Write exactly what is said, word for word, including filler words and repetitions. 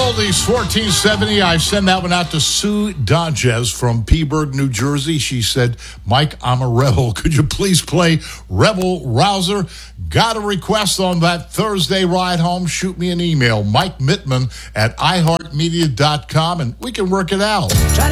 Oldies fourteen seventy. I send that one out to Sue Dodges from Peaburg, New Jersey. She said, Mike, I'm a rebel. Could you please play Rebel Rouser? Got a request on that Thursday ride home? Shoot me an email, Mike Mittman at i heart media dot com, and we can work it out.